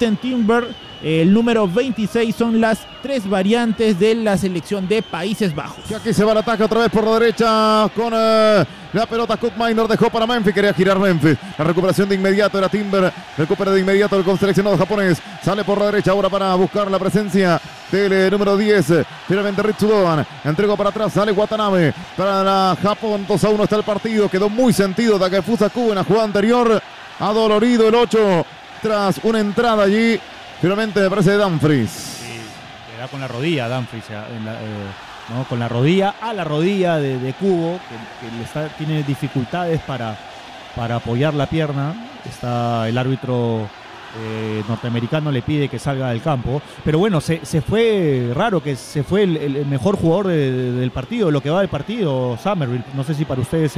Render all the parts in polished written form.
Witten Timber, el número 26, son las 3 variantes de la selección de Países Bajos. Y aquí se va el ataque otra vez por la derecha con la pelota. Cook Minor dejó para Memphis, quería girar Memphis. La recuperación de inmediato era Timber, recupera de inmediato el seleccionado japonés. Sale por la derecha ahora para buscar la presencia del número 10. Finalmente Ritsu Doan entregó para atrás, sale Watanabe para Japón. 2-1 está el partido, quedó muy sentido Takefusa Kubo en la jugada anterior. Adolorido el 8 tras una entrada allí. Finalmente me parece de Dumfries. Sí, le da con la rodilla a Dumfries, ¿no? Con la rodilla a la rodilla de Kubo, que tiene dificultades para apoyar la pierna. El árbitro norteamericano le pide que salga del campo. Pero bueno, se fue raro que se fue el mejor jugador del partido, lo que va del partido, Summerville. No sé si para ustedes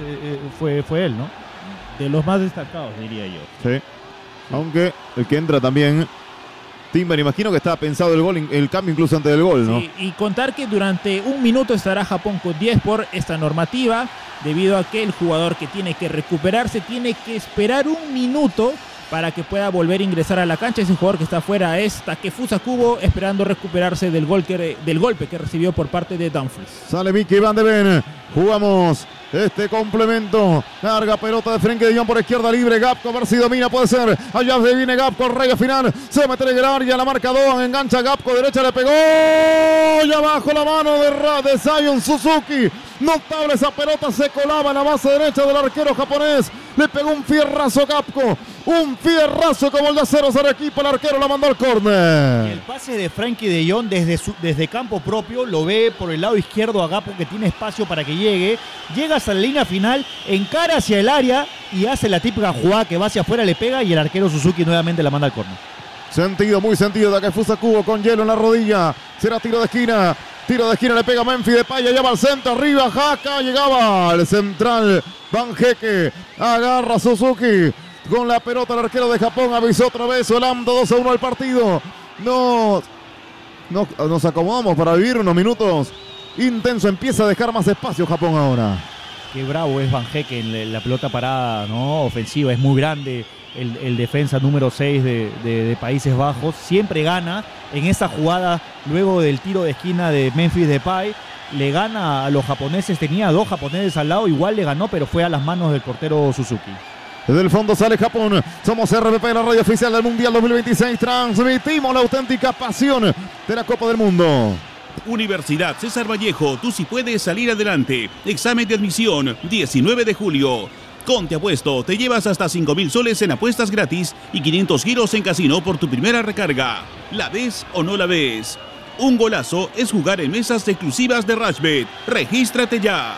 fue él, ¿no? De los más destacados, diría yo. Sí. Aunque el que entra también, Timber, imagino que estaba pensado el cambio incluso antes del gol, ¿no? Sí, y contar que durante un minuto estará Japón con 10 por esta normativa, debido a que el jugador que tiene que recuperarse tiene que esperar un minuto para que pueda volver a ingresar a la cancha. Ese jugador que está afuera es Takefusa Kubo, esperando recuperarse del golpe que recibió por parte de Dumfries. Sale Mickey Van de Ven. Jugamos este complemento. Larga pelota de Frenkie de Jong por izquierda libre. Gapco, a ver si domina, puede ser. Allá viene Gapco, raya final. Se mete en el área, la marca Doan, engancha Gapco, derecha le pegó. Y abajo la mano de Zion Suzuki. Notable esa pelota, se colaba en la base derecha del arquero japonés. Le pegó un fierrazo Gapco. Un fierrazo como el de Aceros Arequipa. El arquero la mandó al córner. El pase de Frenkie de Jong desde campo propio, lo ve por el lado izquierdo a Gapco, que tiene espacio para que llegue. Llega hasta la línea final, encara hacia el área y hace la típica jugada que va hacia afuera, le pega y el arquero Suzuki nuevamente la manda al córner. Sentido, muy sentido. Takefusa Kubo con hielo en la rodilla. Será tiro de esquina. Tiro de esquina, le pega Memphis Depay, lleva al centro, arriba, Jaca, llegaba el central, Van Hecke, agarra Suzuki, con la pelota el arquero de Japón, avisó otra vez, Holanda 2-1 al partido. Nos acomodamos para vivir unos minutos intenso, empieza a dejar más espacio Japón ahora. Qué bravo es Van Hecke en la pelota parada, ¿no? Ofensiva, es muy grande. El defensa número 6 de Países Bajos siempre gana en esa jugada. Luego del tiro de esquina de Memphis Depay, le gana a los japoneses. Tenía 2 japoneses al lado, igual le ganó, pero fue a las manos del portero Suzuki. Desde el fondo sale Japón. Somos RPP, la radio oficial del Mundial 2026. Transmitimos la auténtica pasión de la Copa del Mundo. Universidad César Vallejo, tú sí puedes salir adelante. Examen de admisión, 19 de julio. Con Te Apuesto, te llevas hasta 5.000 soles en apuestas gratis y 500 giros en casino por tu primera recarga. ¿La ves o no la ves? Un golazo es jugar en mesas exclusivas de Rashbet. ¡Regístrate ya!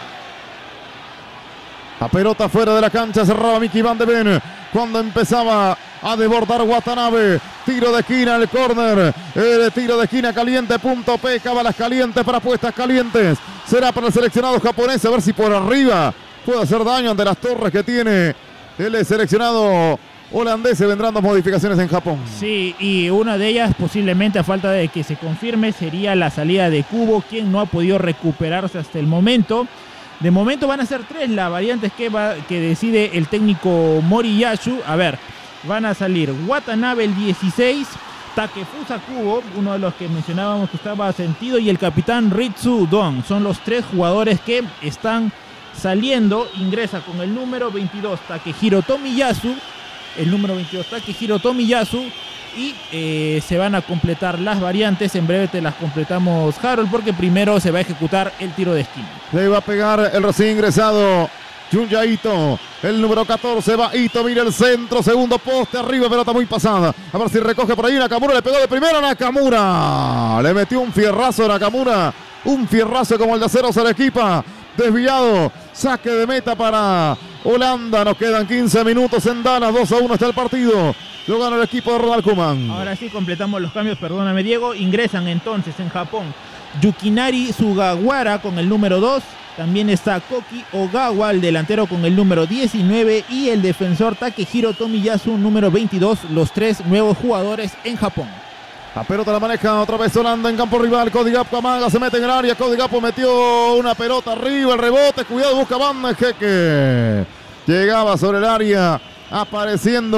La pelota fuera de la cancha, cerraba Mickey Van de Ven cuando empezaba a desbordar Watanabe. Tiro de esquina, el córner. El tiro de esquina caliente, punto P. Cábalas calientes para apuestas calientes. Será para el seleccionado japonés, a ver si por arriba puede hacer daño ante las torres que tiene el seleccionado holandés. Se vendrán 2 modificaciones en Japón. Sí, y una de ellas, posiblemente a falta de que se confirme, sería la salida de Kubo, quien no ha podido recuperarse hasta el momento. De momento van a ser 3 las variantes que decide el técnico Moriyasu. A ver, van a salir Watanabe el 16, Takefusa Kubo, uno de los que mencionábamos que estaba sentido, y el capitán Ritsu Doan. Son los 3 jugadores que están saliendo. Ingresa con el número 22 Takehiro Tomiyasu, el número 22 Takehiro Tomiyasu, y se van a completar las variantes. En breve te las completamos, Harold, porque primero se va a ejecutar el tiro de esquina. Le va a pegar el recién ingresado Junya Ito, el número 14, va Ito, mira el centro, segundo poste, arriba, pelota muy pasada, a ver si recoge por ahí Nakamura, le pegó de primero Nakamura, le metió un fierrazo Nakamura, un fierrazo como el de Aceros Arequipa, desviado, saque de meta para Holanda. Nos quedan 15 minutos en Dallas, 2-1 está el partido, lo gana el equipo de Ronald Koeman. Ahora sí completamos los cambios, perdóname Diego. Ingresan entonces en Japón Yukinari Sugawara con el número 2, también está Koki Ogawa, el delantero, con el número 19, y el defensor Takehiro Tomiyasu, número 22, los 3 nuevos jugadores en Japón. La pelota la maneja otra vez Holanda en campo rival. Cody Gakpo amaga, se mete en el área. Cody Gakpo metió una pelota arriba, el rebote, cuidado, busca Van Hecke. Llegaba sobre el área, apareciendo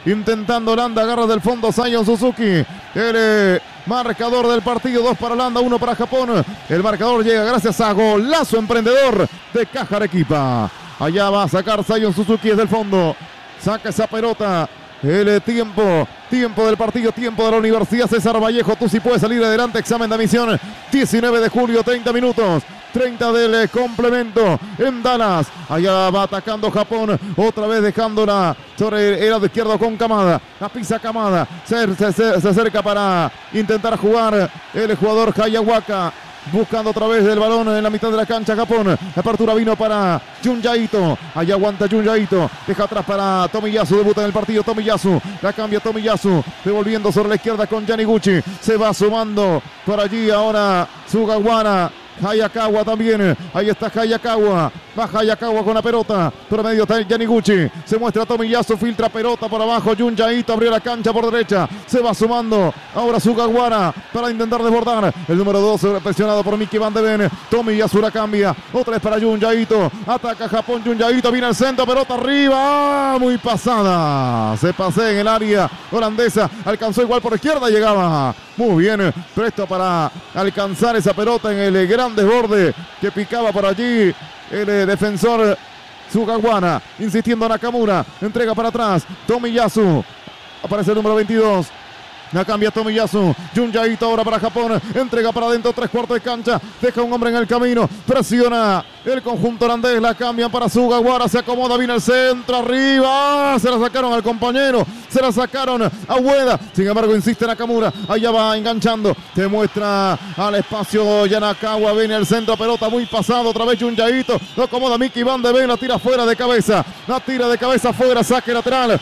intentando Holanda, agarra del fondo Sion Suzuki. El marcador del partido, 2 para Holanda, 1 para Japón. El marcador llega gracias a golazo emprendedor de Caja Arequipa. Allá va a sacar Sion Suzuki desde el fondo. Saca esa pelota. El tiempo del partido, tiempo de la Universidad César Vallejo. Tú sí puedes salir adelante. Examen de admisión, 19 de julio, 30 minutos. 30 del complemento en Dallas. Allá va atacando Japón. Otra vez dejándola sobre el lado izquierdo con Kamada. La pisa Kamada. Se acerca para intentar jugar el jugador Hayawaka. Buscando otra vez el balón en la mitad de la cancha Japón. La apertura vino para Junya Ito. Allá aguanta Junya Ito. Deja atrás para Tomiyasu. Debuta en el partido Tomiyasu. La cambia Tomiyasu. Devolviendo sobre la izquierda con Yaniguchi. Se va sumando por allí ahora Sugawara. Hayakawa también, ahí está Hayakawa, va Hayakawa con la pelota, por medio está Yaniguchi, se muestra Tomiyasu, filtra pelota por abajo, Junya Ito abrió la cancha por derecha, se va sumando, ahora Sugawara para intentar desbordar, el número 2 presionado por Miki Van de Ven, Tomiyasu la cambia, otra vez para Junya Ito, ataca Japón, Junya Ito viene al centro, pelota arriba, muy pasada, se pasea en el área holandesa, alcanzó igual por izquierda, llegaba muy bien, presto para alcanzar esa pelota en el gran desborde que picaba por allí el defensor Sugawara, insistiendo Nakamura, entrega para atrás, Tomiyasu, aparece el número 22. La cambia Tomiyasu, Junya Ito ahora para Japón, entrega para adentro, 3/4 de cancha, deja un hombre en el camino, presiona el conjunto holandés, la cambian para Sugawara, se acomoda, viene el centro, arriba, se la sacaron al compañero, se la sacaron a Ueda, sin embargo insiste Nakamura, allá va enganchando, te muestra al espacio Yanakawa, viene el centro, pelota muy pasado, otra vez Junya Ito, lo acomoda Miki Van de Ven, la tira fuera de cabeza, la tira de cabeza fuera, saque lateral,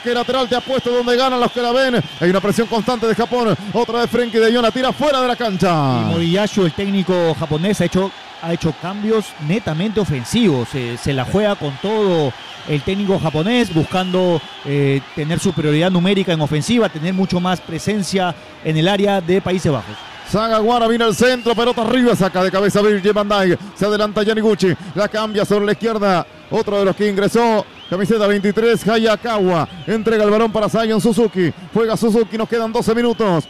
te apuesto donde ganan los que la ven, hay una presión constante de Japón, otra vez Frenkie de Jong, la tira fuera de la cancha. Y Moriyasu, el técnico japonés, ha hecho cambios netamente ofensivos, se la juega con todo el técnico japonés, buscando tener superioridad numérica en ofensiva, tener mucho más presencia en el área de Países Bajos. Sugawara viene al centro, pelota arriba, saca de cabeza Virgil van Dijk, se adelanta Yaniguchi, la cambia sobre la izquierda, otro de los que ingresó, camiseta 23, Hayakawa, entrega el balón para Sion Suzuki, juega Suzuki, nos quedan 12 minutos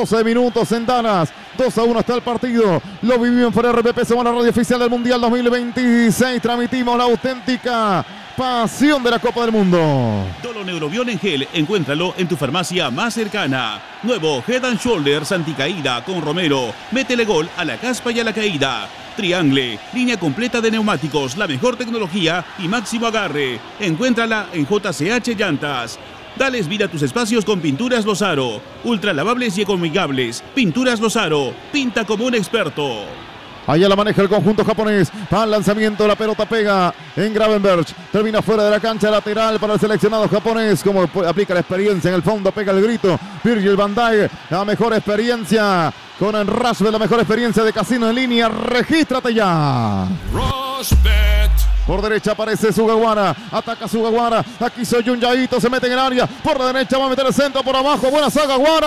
en Dallas, 2-1 está el partido, lo vivimos en Fuera RPP, somos la radio oficial del Mundial 2026, transmitimos la auténtica pasión de la Copa del Mundo. Dolo Neurobión en gel, encuéntralo en tu farmacia más cercana. Nuevo Head and Shoulders anticaída con Romero, métele gol a la caspa y a la caída. Triangle, línea completa de neumáticos, la mejor tecnología y máximo agarre. Encuéntrala en JCH Llantas. Dales vida a tus espacios con Pinturas Lozaro. Ultra lavables y ecoamigables. Pinturas Lozaro. Pinta como un experto. Allá la maneja el conjunto japonés. Al lanzamiento, la pelota pega en Gravenberch. Termina fuera de la cancha, lateral para el seleccionado japonés. Como aplica la experiencia en el fondo, pega el grito. Virgil van Dijk, la mejor experiencia con el Rushbet, la mejor experiencia de casino en línea. Regístrate ya. Rushbet. Por derecha aparece Sugawara, ataca Sugawara, aquí soy Junya Ito, se mete en el área, por la derecha va a meter el centro, por abajo, buena Sugawara,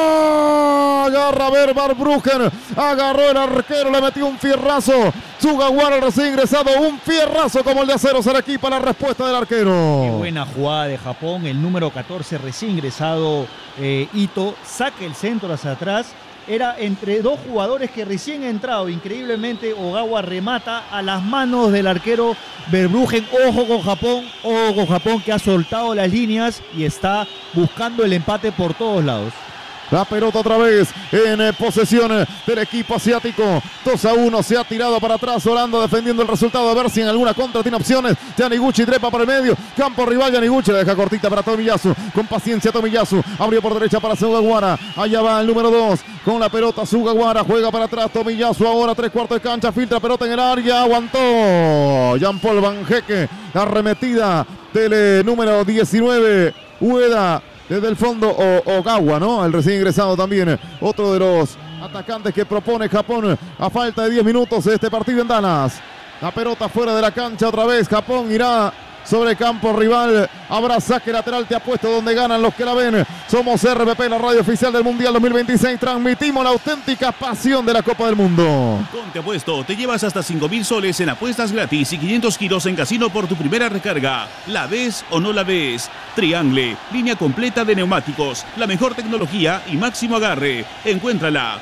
¡oh! Agarra a ver Verbruggen, agarró el arquero, le metió un fierrazo, Sugawara recién ingresado, un fierrazo como el de Acero Arequipa, la respuesta del arquero. Qué buena jugada de Japón, el número 14 recién ingresado Ito, saca el centro hacia atrás. Era entre dos jugadores que recién entrado. Increíblemente, Ogawa remata a las manos del arquero Verbruggen. Ojo con Japón que ha soltado las líneas y está buscando el empate por todos lados. La pelota otra vez en posesión del equipo asiático. 2-1, se ha tirado para atrás Holanda defendiendo el resultado. A ver si en alguna contra tiene opciones. Yaniguchi trepa para el medio. Campo rival, Yaniguchi la deja cortita para Tomiyasu. Con paciencia Tomiyasu. Abrió por derecha para Sugawara. Allá va el número 2 con la pelota. Sugawara juega para atrás. Tomiyasu ahora 3/4 de cancha. Filtra pelota en el área. Aguantó Jean-Paul Van Hecke. La arremetida del número 19. Ueda. Desde el fondo, Ogawa, ¿no? El recién ingresado también. Otro de los atacantes que propone Japón a falta de 10 minutos de este partido en Dallas. La pelota fuera de la cancha otra vez. Japón irá sobre campo rival. Habrá saque lateral, te apuesto donde ganan los que la ven. Somos RPP, la radio oficial del Mundial 2026. Transmitimos la auténtica pasión de la Copa del Mundo. Con Te Apuesto te llevas hasta 5.000 soles en apuestas gratis y 500 giros en casino por tu primera recarga. ¿La ves o no la ves? Triangle, línea completa de neumáticos, la mejor tecnología y máximo agarre. Encuéntrala.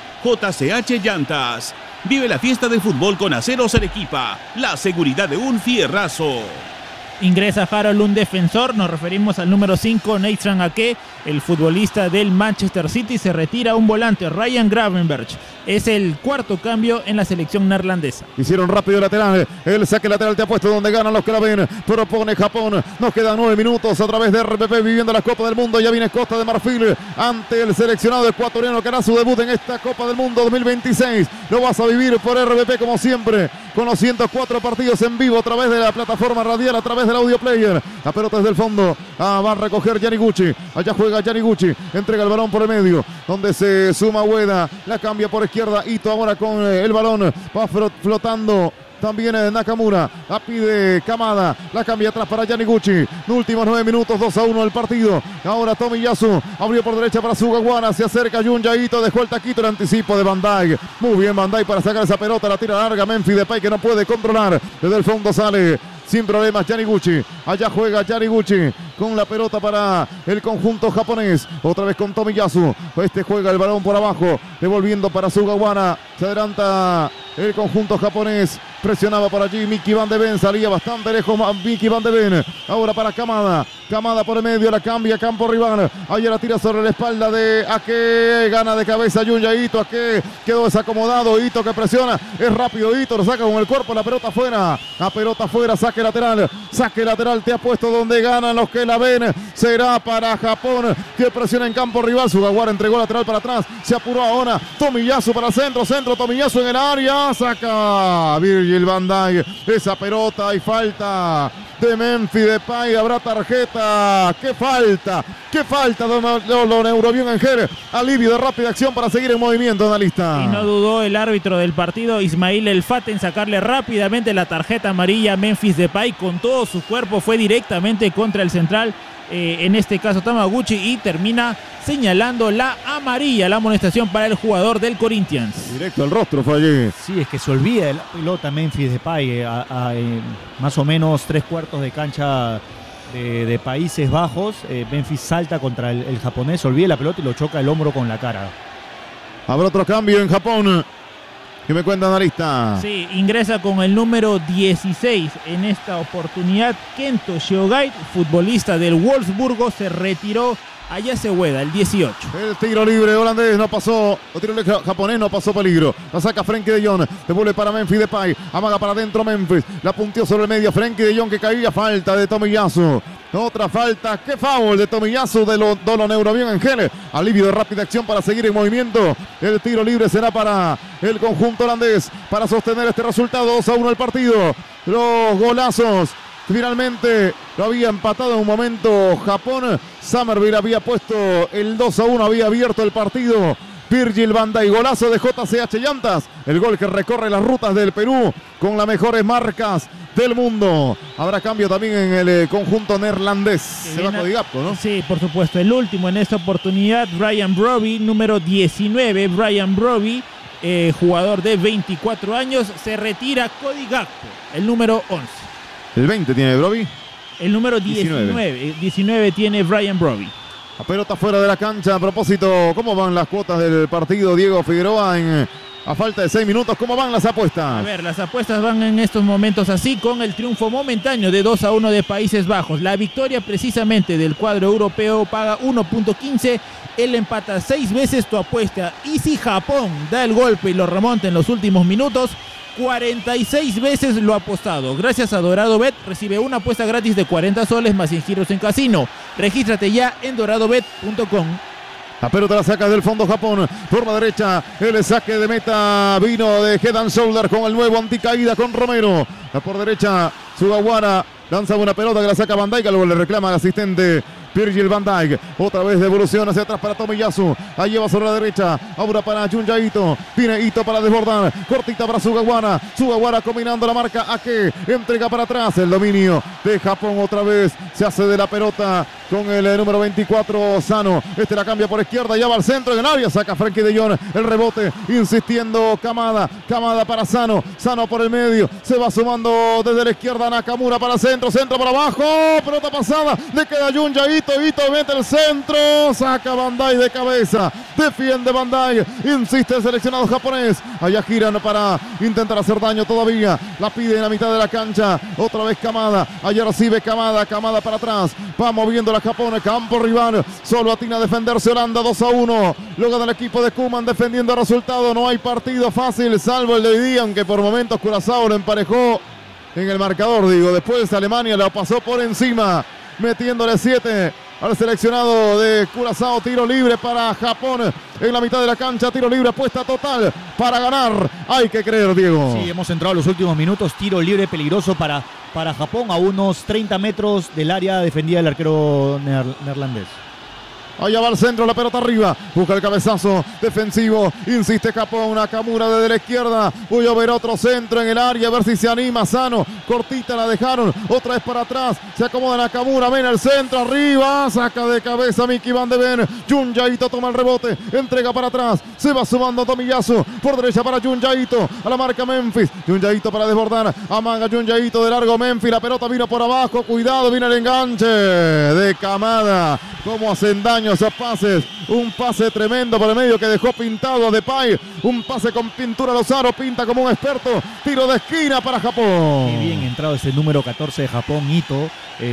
JCH Llantas. Vive la fiesta del fútbol con Aceros Arequipa. La seguridad de un fierrazo. Ingresa Harold, un defensor, nos referimos al número 5, Nathan Ake, el futbolista del Manchester City, se retira un volante, Ryan Gravenberch, es el cuarto cambio en la selección neerlandesa. Hicieron rápido lateral, el saque lateral te apuesto donde ganan los que la ven, propone Japón, nos quedan 9 minutos a través de RPP viviendo la Copa del Mundo, ya viene Costa de Marfil ante el seleccionado ecuatoriano que hará su debut en esta Copa del Mundo 2026, lo vas a vivir por RPP como siempre, con los 104 partidos en vivo a través de la plataforma radial, a través del audio player. La pelota desde el fondo. Va a recoger Yaniguchi. Allá juega Yaniguchi. Entrega el balón por el medio. Donde se suma Ueda. La cambia por izquierda. Ito ahora con el balón. Va flotando. También Nakamura, la pide Kamada, la cambia atrás para Yaniguchi. Últimos 9 minutos, 2-1 el partido. Ahora Tomiyasu, abrió por derecha para Sugawara, se acerca Junya Ito, dejó el taquito, el anticipo de Van Dijk. Muy bien Van Dijk para sacar esa pelota, la tira larga Memphis Depay que no puede controlar. Desde el fondo sale sin problemas Yaniguchi. Allá juega Yaniguchi con la pelota para el conjunto japonés. Otra vez con Tomiyasu. Este juega el balón por abajo, devolviendo para Sugawara. Se adelanta el conjunto japonés. Presionaba por allí Mickey Van de Ven, salía bastante lejos Mickey Van de Ven. Ahora para Kamada. Kamada por el medio, la cambia campo rival. Ahí la tira sobre la espalda de Ake. Gana de cabeza Junya Ito. Ake quedó desacomodado. Ito que presiona. Es rápido Ito. Lo saca con el cuerpo. La pelota fuera. La pelota fuera. Saque lateral. Saque lateral. Te ha puesto donde ganan los que la ven. Será para Japón que presiona en campo rival. Sugawara entregó lateral para atrás. Se apuró ahora. Tomiyasu para el centro. Centro. Tomiyasu en el área. Saca Virgil van Dijk. Esa pelota y falta de Memphis Depay. Habrá tarjeta. ¿Qué falta? ¿Qué falta? Lo Neurobión Angel. Alivio de rápida acción para seguir en movimiento, analista. Y no dudó el árbitro del partido, Ismail El Fate, en sacarle rápidamente la tarjeta amarilla a Memphis Depay. Con todo su cuerpo fue directamente contra el central, en este caso Tamaguchi, y termina señalando la amarilla, la amonestación para el jugador del Corinthians. Directo al rostro fue allí. Sí, es que se olvida de la pelota Memphis Depay, más o menos 3/4 de cancha de Países Bajos. Memphis salta contra el japonés, se olvida la pelota y lo choca el hombro con la cara. Habrá otro cambio en Japón. ¿Qué me cuenta, analista? Sí, ingresa con el número 16 en esta oportunidad Kento Shogai, futbolista del Wolfsburgo, se retiró. Allá se Ueda, el 18. El tiro libre holandés no pasó. El tiro libre japonés no pasó peligro. La saca Frenkie de Jong. Devuelve para Memphis Depay. Amaga para adentro Memphis. La punteó sobre el medio. Frenkie de Jong que caía. Falta de Tomiyasu. Otra falta. ¡Qué foul de Tomiyasu de lo Neurobión Angel! Alivio de rápida acción para seguir en movimiento. El tiro libre será para el conjunto holandés para sostener este resultado. 2-1 el partido. Los golazos. Finalmente lo había empatado en un momento Japón. Summerville había puesto el 2-1, había abierto el partido. Virgil van Dijk, golazo de JCH Llantas. El gol que recorre las rutas del Perú con las mejores marcas del mundo. Habrá cambio también en el conjunto neerlandés. Se va Codigapco, ¿no? Sí, por supuesto. El último en esta oportunidad, Brian Brobbey, número 19. Brian Brobbey, jugador de 24 años, se retira. Codigapco, el número 11. El 20 tiene Brobbey. El número 19 tiene Brian Brobbey. La pelota fuera de la cancha. A propósito, ¿cómo van las cuotas del partido, Diego Figueroa? A falta de 6 minutos, ¿cómo van las apuestas? A ver, las apuestas van en estos momentos así, con el triunfo momentáneo de 2-1 de Países Bajos. La victoria precisamente del cuadro europeo paga 1.15. Él empata 6 veces tu apuesta. Y si Japón da el golpe y lo remonta en los últimos minutos, 46 veces lo ha apostado. Gracias a Dorado Bet recibe una apuesta gratis de 40 soles más 100 giros en casino. Regístrate ya en doradobet.com. La pelota la saca del fondo Japón. Por la derecha, el saque de meta vino de Head and Shoulder con el nuevo anticaída con Romero. Por derecha, Sugawara lanza una pelota que la saca Van Dijk, luego le reclama al asistente Virgil van Dijk. Otra vez devolución hacia atrás para Tomiyasu. Ahí lleva sobre la derecha. Ahora para Junya Ito. Viene Ito para desbordar. Cortita para Sugawara. Sugawara combinando la marca Ake. Entrega para atrás. El dominio de Japón otra vez. Se hace de la pelota con el número 24 Sano. Este la cambia por izquierda. Ya va al centro en el área. Saca Frenkie de Jong. El rebote. Insistiendo Kamada. Kamada para Sano. Sano por el medio. Se va sumando desde la izquierda Nakamura para el centro. Centro para abajo. Pelota pasada. Le queda Junya Ito. Ito mete el centro. Saca Van Dijk de cabeza. Defiende Van Dijk. Insiste el seleccionado japonés. Allá giran para intentar hacer daño todavía. La pide en la mitad de la cancha. Otra vez Kamada. Allá recibe Kamada. Kamada para atrás. Va moviendo la Japón. Campo rival. Solo atina a defenderse Holanda 2-1. Luego del equipo de Koeman defendiendo el resultado. No hay partido fácil salvo el de hoy día. Aunque por momentos Curazao lo emparejó en el marcador. Digo, después Alemania lo pasó por encima. Metiéndole 7 al seleccionado de Curazao. Tiro libre para Japón en la mitad de la cancha. Tiro libre, apuesta total para ganar. Hay que creer, Diego. Sí, hemos entrado en los últimos minutos. Tiro libre peligroso para Japón a unos 30 metros del área defendida del arquero neerlandés. Allá va al centro, la pelota arriba. Busca el cabezazo defensivo. Insiste Japón. Nakamura desde la izquierda. Voy a ver otro centro en el área. A ver si se anima Sano. Cortita la dejaron. Otra vez para atrás. Se acomoda Nakamura. Ven al centro. Arriba. Saca de cabeza Miki Van de Ven. Junya Ito toma el rebote. Entrega para atrás. Se va sumando Tomiyasu. Por derecha para Junya Ito. A la marca Memphis. Junya Ito para desbordar. Amaga Junya Ito de largo Memphis. La pelota vino por abajo. Cuidado. Viene el enganche de Kamada. Cómo hacen daño esos pases. Un pase tremendo por el medio que dejó pintado a Depay. Un pase con pintura Lozano. Pinta como un experto. Tiro de esquina para Japón. Qué bien entrado ese número 14 de Japón, Ito.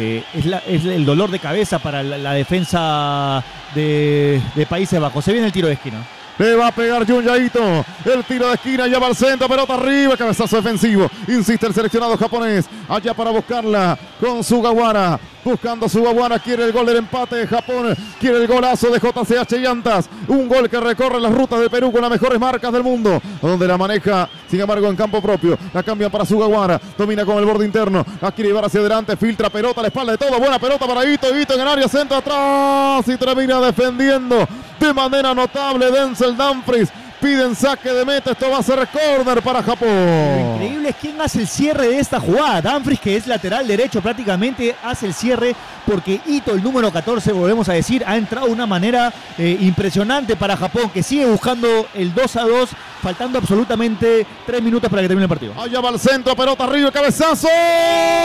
Es el dolor de cabeza para la defensa de Países Bajos. Se viene el tiro de esquina. Le va a pegar Junya Ito. El tiro de esquina, ya va al centro, pelota arriba, cabezazo defensivo. Insiste el seleccionado japonés. Allá para buscarla con Sugawara. Buscando Sugawara, quiere el gol del empate de Japón. Quiere el golazo de JCH Llantas. Un gol que recorre las rutas de Perú con las mejores marcas del mundo. Donde la maneja, sin embargo, en campo propio. La cambian para Sugawara. Domina con el borde interno. La quiere llevar hacia adelante. Filtra pelota a la espalda de todo. Buena pelota para Ito. Ito en el área, centro atrás. Y termina defendiendo de manera notable Denzel Dumfries. Piden saque de meta, esto va a ser córner para Japón. Lo increíble es quién hace el cierre de esta jugada. Dumfries, que es lateral derecho prácticamente, hace el cierre porque Ito, el número 14, volvemos a decir, ha entrado de una manera impresionante para Japón, que sigue buscando el 2-2, faltando absolutamente 3 minutos para que termine el partido. Allá va al centro, pelota arriba, cabezazo.